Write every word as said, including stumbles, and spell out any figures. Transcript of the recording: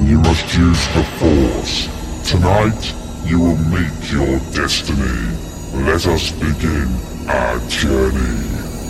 You must use the Force. Tonight, you will meet your destiny. Let us begin our journey.